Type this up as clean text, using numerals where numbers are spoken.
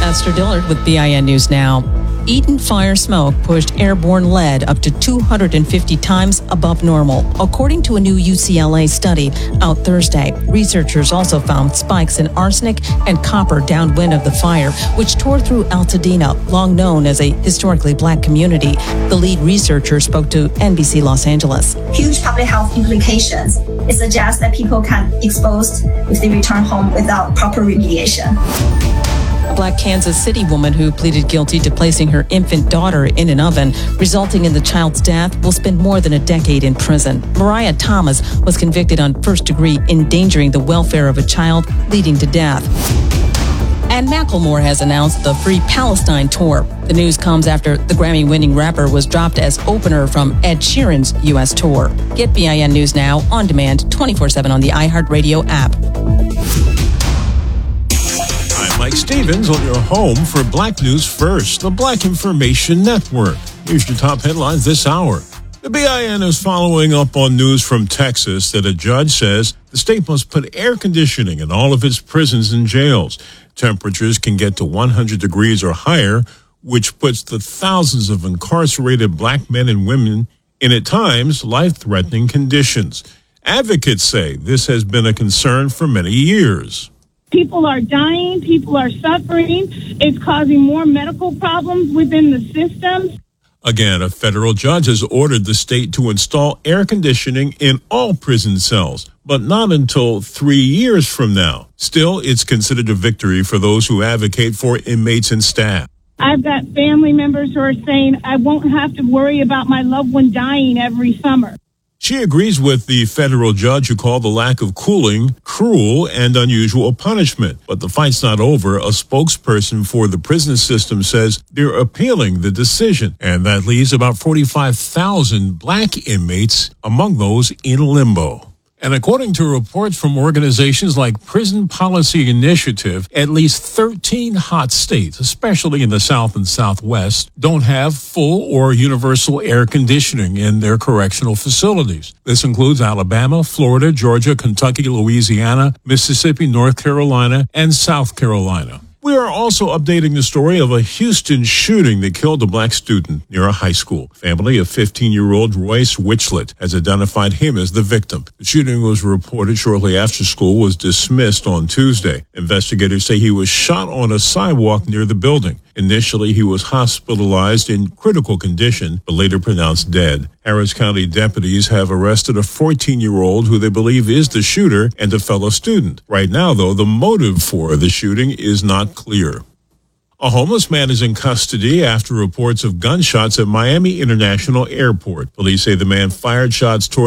Esther Dillard with BIN News Now. Eaton fire smoke pushed airborne lead up to 250 times above normal, according to a new UCLA study out Thursday. Researchers also found spikes in arsenic and copper downwind of the fire, which tore through Altadena, long known as a historically black community. The lead researcher spoke to NBC Los Angeles. Huge public health implications. It suggests that people can be exposed if they return home without proper remediation. A Black Kansas City woman who pleaded guilty to placing her infant daughter in an oven, resulting in the child's death, will spend more than a decade in prison. Mariah Thomas was convicted on first-degree endangering the welfare of a child, leading to death. And Macklemore has announced the Free Palestine Tour. The news comes after the Grammy-winning rapper was dropped as opener from Ed Sheeran's U.S. tour. Get BIN News Now on demand 24/7 on the iHeartRadio app. Mike Stevens on your home for Black News First, the Black Information Network. Here's your top headlines this hour. The BIN is following up on news from Texas that a judge says the state must put air conditioning in all of its prisons and jails. Temperatures can get to 100 degrees or higher, which puts the thousands of incarcerated black men and women in, at times, life-threatening conditions. Advocates say this has been a concern for many years. People are dying. People are suffering. It's causing more medical problems within the system. Again, a federal judge has ordered the state to install air conditioning in all prison cells, but not until 3 years from now. Still, it's considered a victory for those who advocate for inmates and staff. I've got family members who are saying I won't have to worry about my loved one dying every summer. She agrees with the federal judge who called the lack of cooling cruel and unusual punishment. But the fight's not over. A spokesperson for the prison system says they're appealing the decision, and that leaves about 45,000 black inmates among those in limbo. And according to reports from organizations like Prison Policy Initiative, at least 13 hot states, especially in the South and Southwest, don't have full or universal air conditioning in their correctional facilities. This includes Alabama, Florida, Georgia, Kentucky, Louisiana, Mississippi, North Carolina, and South Carolina. We are also updating the story of a Houston shooting that killed a black student near a high school. Family of 15-year-old Royce Witchlet has identified him as the victim. The shooting was reported shortly after school was dismissed on Tuesday. Investigators say he was shot on a sidewalk near the building. Initially, he was hospitalized in critical condition, but later pronounced dead. Harris County deputies have arrested a 14-year-old who they believe is the shooter and a fellow student. Right now, though, the motive for the shooting is not clear. A homeless man is in custody after reports of gunshots at Miami International Airport. Police say the man fired shots toward